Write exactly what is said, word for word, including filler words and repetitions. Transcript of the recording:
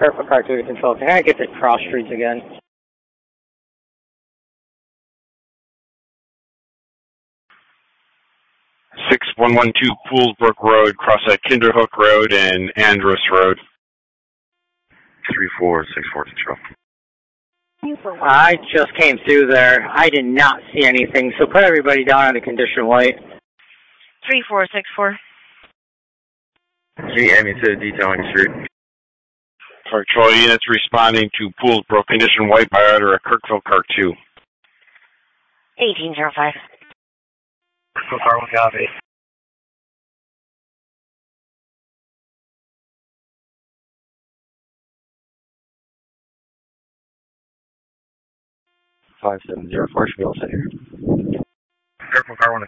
Careful, car two to control. Can I get to cross streets again? six one one two Poolsbrook Road, cross at Kinderhook Road and Andrus Road. three four six four control. I just came through there. I did not see anything, so put everybody down on the condition white. three four six four. G, add me to the detailing street. Patrol units responding to Poolsbrook, condition white by order at Kirkville Car two. eighteen oh five. Kirkville Car one, copy. five seven zero four should be all set here. Kirkville Car one.